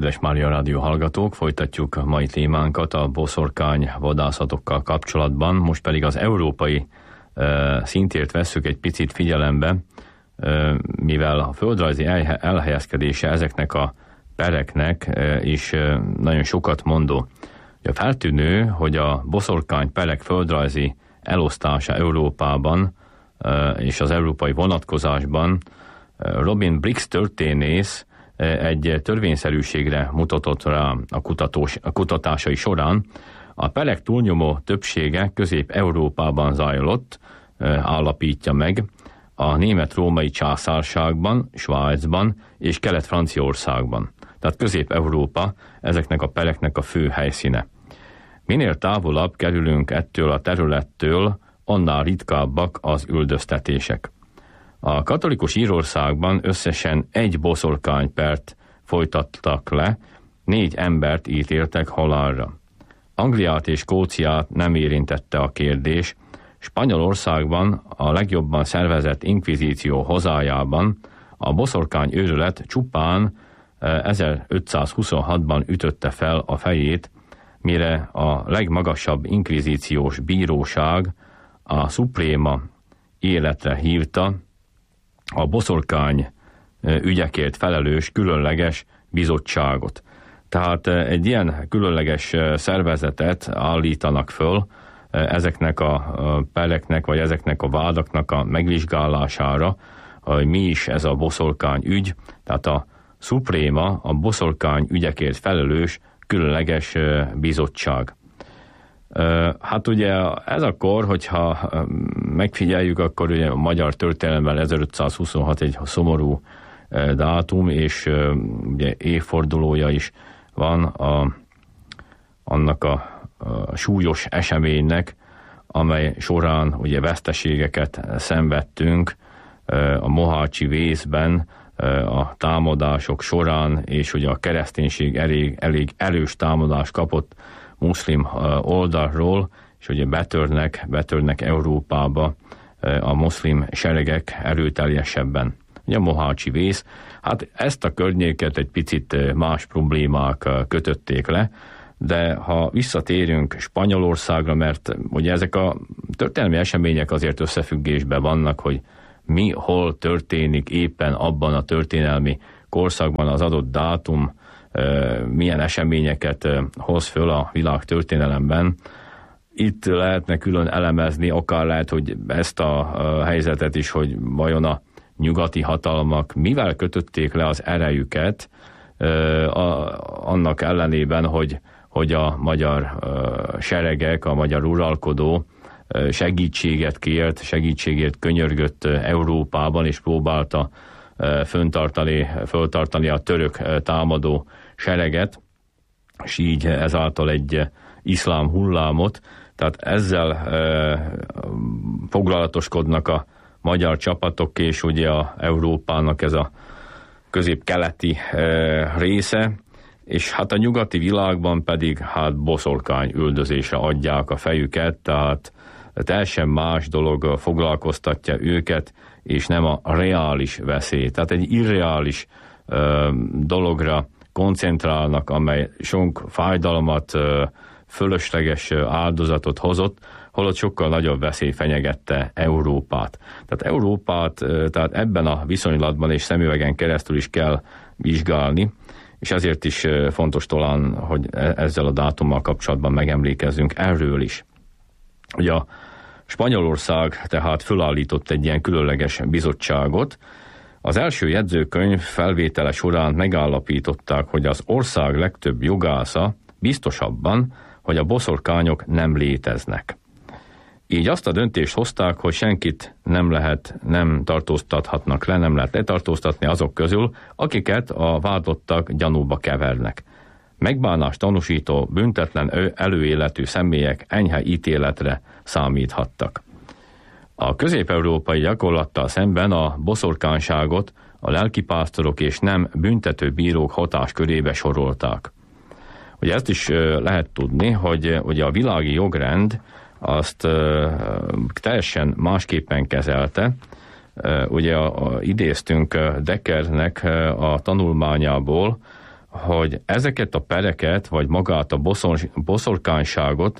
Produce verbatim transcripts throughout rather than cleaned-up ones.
Kedves Mária Rádió hallgatók, folytatjuk a mai témánkat a boszorkány vadászatokkal kapcsolatban, most pedig az európai e, szintért vesszük egy picit figyelembe, e, mivel a földrajzi elhelyezkedése ezeknek a pereknek e, is e, nagyon sokat mondó. A feltűnő, hogy a boszorkány perek földrajzi elosztása Európában e, és az európai vonatkozásban e, Robin Briggs történész egy törvényszerűségre mutatott rá a, kutatós, a kutatásai során. A perek túlnyomó többsége Közép-Európában zajlott, állapítja meg, a német-római császárságban, Svájcban és Kelet-Franciaországban. Tehát Közép-Európa ezeknek a pereknek a fő helyszíne. Minél távolabb kerülünk ettől a területtől, annál ritkábbak az üldöztetések. A katolikus Írországban összesen egy boszorkánypert folytattak le, négy embert ítéltek halálra. Angliát és Skóciát nem érintette a kérdés. Spanyolországban a legjobban szervezett inkvizíció hozájában a boszorkány őrület csupán ezerötszázhuszonhatban ütötte fel a fejét, mire a legmagasabb inkvizíciós bíróság, a Suprema életre hívta a boszorkány ügyekért felelős különleges bizottságot. Tehát egy ilyen különleges szervezetet állítanak föl ezeknek a pereknek, vagy ezeknek a vádaknak a megvizsgálására, hogy mi is ez a boszorkány ügy. Tehát a Suprema, a boszorkány ügyekért felelős különleges bizottság. Hát ugye ez akkor, hogyha megfigyeljük, akkor ugye a magyar történelemben ezerötszázhuszonhat egy szomorú dátum, és ugye évfordulója is van a, annak a, a súlyos eseménynek, amely során ugye veszteségeket szenvedtünk a mohácsi vészben, a támadások során, és ugye a kereszténység elég, elég erős támadást kapott muszlim oldalról, és ugye betörnek, betörnek Európába a muszlim seregek erőteljesebben. Ugye a mohácsi vész, hát ezt a környéket egy picit más problémák kötötték le, de ha visszatérünk Spanyolországra, mert ugye ezek a történelmi események azért összefüggésben vannak, hogy mi hol történik éppen abban a történelmi korszakban, az adott dátum milyen eseményeket hoz föl a világ történelemben. Itt lehetne külön elemezni, akár lehet, hogy ezt a helyzetet is, hogy vajon a nyugati hatalmak mivel kötötték le az erejüket, annak ellenében, hogy, hogy a magyar seregek, a magyar uralkodó segítséget kért, segítségért könyörgött Európában, és próbálta föntartani, föltartani a török támadó sereget, és így ezáltal egy iszlám hullámot. Tehát ezzel e, foglalatoskodnak a magyar csapatok, és ugye a Európának ez a közép-keleti e, része, és hát a nyugati világban pedig hát boszorkány üldözésre adják a fejüket, tehát teljesen más dolog foglalkoztatja őket, és nem a reális veszély. Tehát egy irreális ö, dologra koncentrálnak, amely sok fájdalmat, ö, fölösleges áldozatot hozott, holott sokkal nagyobb veszély fenyegette Európát. Tehát Európát ö, tehát ebben a viszonylatban és szemüvegen keresztül is kell vizsgálni, és ezért is ö, fontos talán, hogy ezzel a dátummal kapcsolatban megemlékezzünk erről is. Ugye a Spanyolország tehát fölállított egy ilyen különleges bizottságot. Az első jegyzőkönyv felvétele során megállapították, hogy az ország legtöbb jogásza biztos abban, hogy a boszorkányok nem léteznek. Így azt a döntést hozták, hogy senkit nem lehet, nem tartóztathatnak le, nem lehet letartóztatni azok közül, akiket a vádlottak gyanúba kevernek. Megbánást tanúsító, büntetlen előéletű személyek enyhe ítéletre számíthattak. A közép-európai gyakorlattal szemben a boszorkányságot a lelkipásztorok és nem büntető bírók hatáskörébe sorolták. Ugye ezt is lehet tudni, hogy ugye a világi jogrend azt teljesen másképpen kezelte. Ugye a, a, idéztünk Deckernek a tanulmányából, hogy ezeket a pereket, vagy magát a boszorkányságot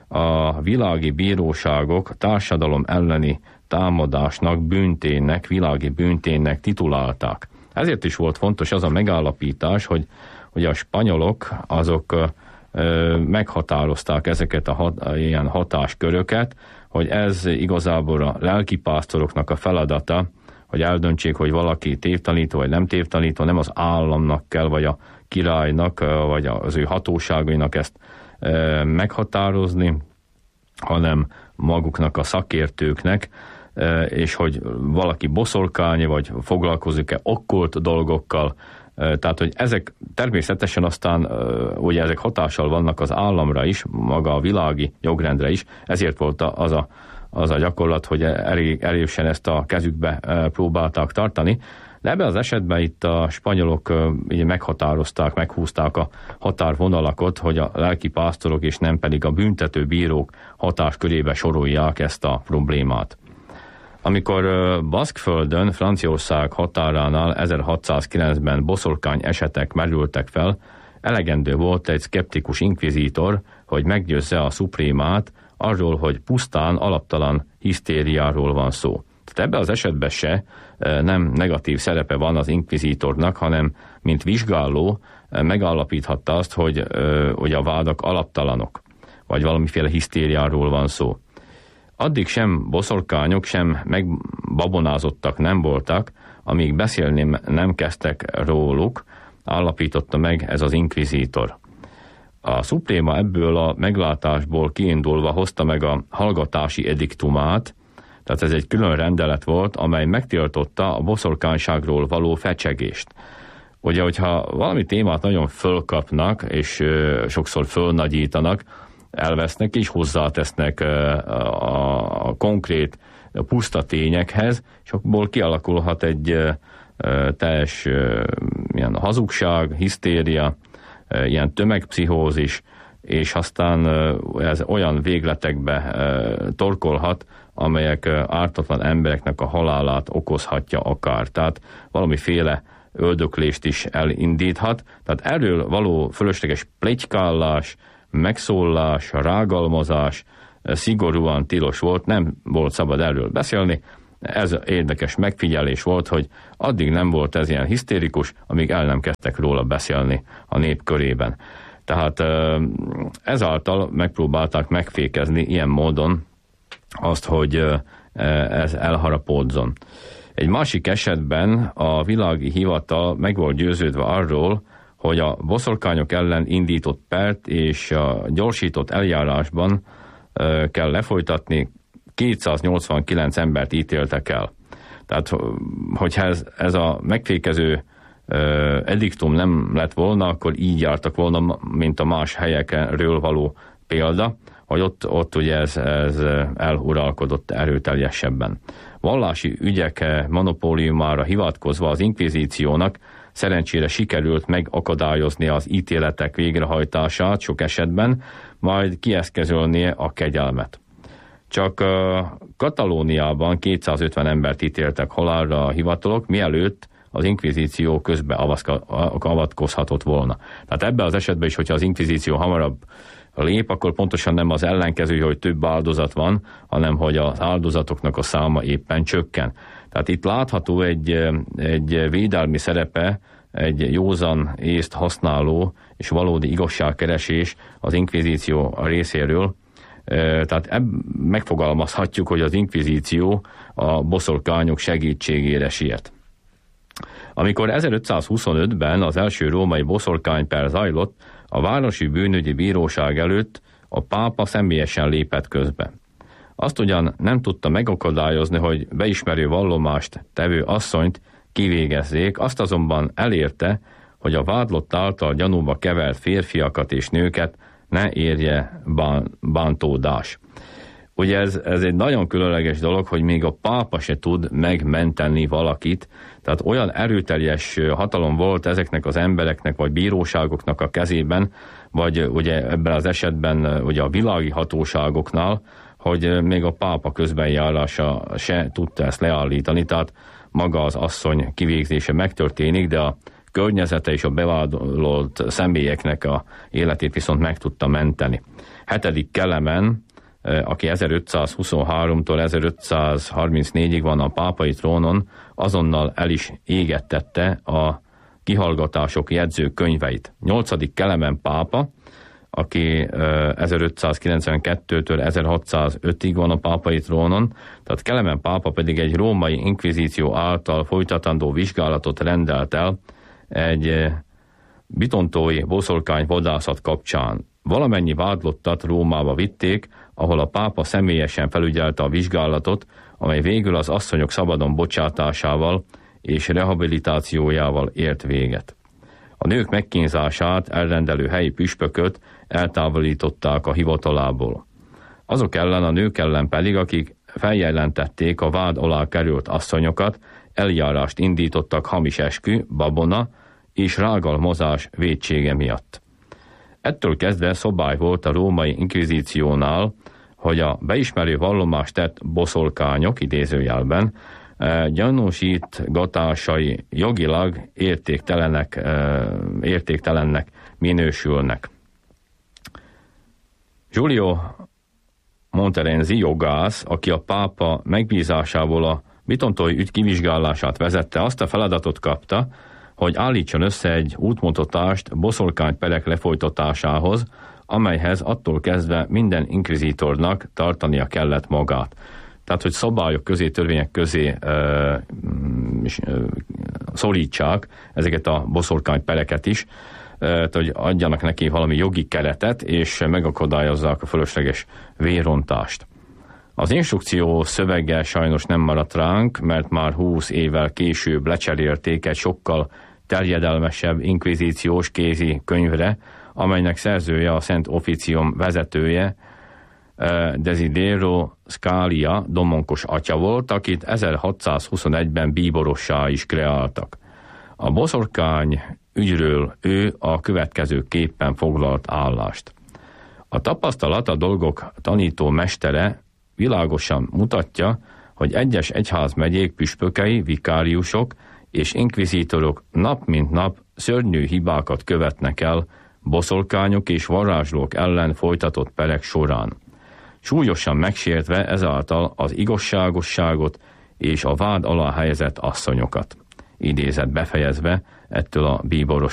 a világi bíróságok társadalom elleni támadásnak, bűnténnek, világi bűnténnek titulálták. Ezért is volt fontos az a megállapítás, hogy, hogy a spanyolok azok ö, meghatározták ezeket a hat, ilyen hatásköröket, hogy ez igazából a lelkipásztoroknak a feladata, hogy eldöntsék, hogy valaki tévtanító vagy nem tévtanító, nem az államnak kell, vagy a királynak, vagy az ő hatóságainak ezt ö, meghatározni, hanem maguknak a szakértőknek, és hogy valaki boszorkány, vagy foglalkozik-e okkult dolgokkal. Tehát, hogy ezek természetesen aztán, ugye ezek hatással vannak az államra is, maga a világi jogrendre is, ezért volt az a, az a gyakorlat, hogy elég erősen ezt a kezükbe próbálták tartani. De ebben az esetben itt a spanyolok így meghatározták, meghúzták a határvonalakat, hogy a lelkipásztorok és nem pedig a büntető bírók hatáskörébe sorolják ezt a problémát. Amikor Baszkföldön, Franciaország határánál ezerhatszázkilencben boszorkány esetek merültek fel, elegendő volt egy szkeptikus inkvizítor, hogy meggyőzze a szuprémát arról, hogy pusztán alaptalan hisztériáról van szó. Tehát ebben az esetben se nem negatív szerepe van az inkvizítornak, hanem mint vizsgáló megállapíthatta azt, hogy, hogy a vádak alaptalanok, vagy valamiféle hisztériáról van szó. Addig sem boszorkányok, sem megbabonázottak nem voltak, amíg beszélni nem kezdtek róluk, állapította meg ez az inkvizítor. A szupréma ebből a meglátásból kiindulva hozta meg a hallgatási ediktumát, tehát ez egy külön rendelet volt, amely megtiltotta a boszorkányságról való fecsegést. Ugye, hogyha valami témát nagyon fölkapnak, és ö, sokszor fölnagyítanak, elvesznek és hozzátesznek a, a konkrét puszta tényekhez, és abból kialakulhat egy teljes ilyen hazugság, hisztéria, ilyen tömegpszichózis, és aztán ez olyan végletekbe torkolhat, amelyek ártatlan embereknek a halálát okozhatja akár. Tehát valamiféle öldöklést is elindíthat. Tehát erről való fölösleges pletykálás, megszólás, rágalmazás szigorúan tilos volt, nem volt szabad erről beszélni. Ez érdekes megfigyelés volt, hogy addig nem volt ez ilyen hisztérikus, amíg el nem kezdtek róla beszélni a nép körében. Tehát ezáltal megpróbálták megfékezni ilyen módon azt, hogy ez elharapódzon. Egy másik esetben a világi hivatal meg volt győződve arról, hogy a boszorkányok ellen indított pert és a gyorsított eljárásban kell lefolytatni, kétszáznyolcvankilenc embert ítéltek el. Tehát, hogyha ez, ez a megfékező ediktum nem lett volna, akkor így jártak volna, mint a más helyekről való példa, hogy ott, ott ugye ez, ez eluralkodott erőteljesebben. Vallási ügyek monopóliumára hivatkozva az inkvizíciónak szerencsére sikerült megakadályozni az ítéletek végrehajtását sok esetben, majd kieszközölnie a kegyelmet. Csak Katalóniában kétszázötven embert ítéltek halálra a hivatalok, mielőtt az inkvizíció közbe avatkozhatott volna. Tehát ebben az esetben is, hogyha az inkvizíció hamarabb lép, akkor pontosan nem az ellenkező, hogy több áldozat van, hanem hogy az áldozatoknak a száma éppen csökken. Tehát itt látható egy, egy védelmi szerepe, egy józan észt használó és valódi igazságkeresés az inkvizíció részéről. Tehát ebb, megfogalmazhatjuk, hogy az inkvizíció a boszorkányok segítségére siet. Amikor ezerötszázhuszonötben az első római boszorkányper zajlott, a városi bűnügyi bíróság előtt a pápa személyesen lépett közbe. Azt ugyan nem tudta megakadályozni, hogy beismerő vallomást tevő asszonyt kivégezzék, azt azonban elérte, hogy a vádlott által gyanúba kevert férfiakat és nőket ne érje bán, bántódás. Ugye ez, ez egy nagyon különleges dolog, hogy még a pápa se tud megmenteni valakit, tehát olyan erőteljes hatalom volt ezeknek az embereknek, vagy bíróságoknak a kezében, vagy ugye ebben az esetben ugye a világi hatóságoknál, hogy még a pápa közbenjárása se tudta ezt leállítani, tehát maga az asszony kivégzése megtörténik, de a környezete és a bevádolt személyeknek a életét viszont meg tudta menteni. Hetedik Kelemen, aki ezerötszázhuszonháromtól ezerötszázharmincnégyig van a pápai trónon, azonnal el is égettette a kihallgatások jegyzőkönyveit. Nyolcadik Kelemen pápa, aki ezerötszázkilencvenkettőtől ezerhatszázötig van a pápai trónon, tehát Kelemen pápa pedig egy római inkvizíció által folytatandó vizsgálatot rendelt el egy bitontói boszorkány vadászat kapcsán. Valamennyi vádlottat Rómába vitték, ahol a pápa személyesen felügyelte a vizsgálatot, amely végül az asszonyok szabadon bocsátásával és rehabilitációjával ért véget. A nők megkínzását elrendelő helyi püspököt eltávolították a hivatalából. Azok ellen, a nők ellen pedig, akik feljelentették a vád alá került asszonyokat, eljárást indítottak hamis eskü, babona és rágalmazás vétsége miatt. Ettől kezdve szabály volt a római inkvizíciónál, hogy a beismerő vallomást tett boszorkányok idézőjelben gyanúsítgatásai jogilag értéktelenek, értéktelennek minősülnek. Giulio Monterenzi jogász, aki a pápa megbízásából a bitontói ügy kivizsgálását vezette, azt a feladatot kapta, hogy állítson össze egy útmutatást boszorkányperek lefolytatásához, amelyhez attól kezdve minden inkvizítornak tartania kellett magát. Tehát, hogy szabályok közé, törvények közé ö, ö, szorítsák ezeket a boszorkánypereket is, ö, hogy adjanak neki valami jogi keretet, és megakadályozzák a fölösleges vérontást. Az instrukció szövege sajnos nem maradt ránk, mert már húsz évvel később lecserélték egy sokkal terjedelmesebb inkvizíciós kézi könyvre, amelynek szerzője a Szent Officium vezetője, Desidero Scalia domonkos atya volt, akit ezerhatszázhuszonegyben bíborossá is kreáltak. A boszorkány ügyről ő a következő képpen foglalt állást. A tapasztalat, a dolgok tanító mestere világosan mutatja, hogy egyes egyházmegyék püspökei, vikáriusok és inkvizítorok nap mint nap szörnyű hibákat követnek el boszorkányok és varázslók ellen folytatott perek során, súlyosan megsértve ezáltal az igazságosságot és a vád alá helyezett asszonyokat. Idézet befejezve ettől a bíboros